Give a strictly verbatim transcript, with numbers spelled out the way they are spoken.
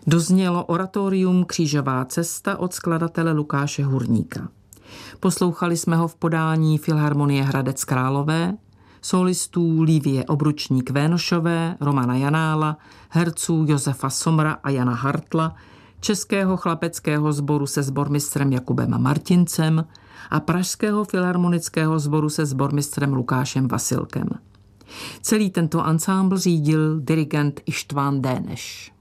Doznělo oratorium Křížová cesta od skladatele Lukáše Hurníka. Poslouchali jsme ho v podání Filharmonie Hradec Králové, solistů Lívie Obručník-Vénošové, Romana Janála, herců Josefa Somra a Jana Hartla, Českého chlapeckého sboru se sbormistrem Jakubem Martincem a Pražského filharmonického sboru se sbormistrem Lukášem Vasilkem. Celý tento ansámbl řídil dirigent Ištván Déneš.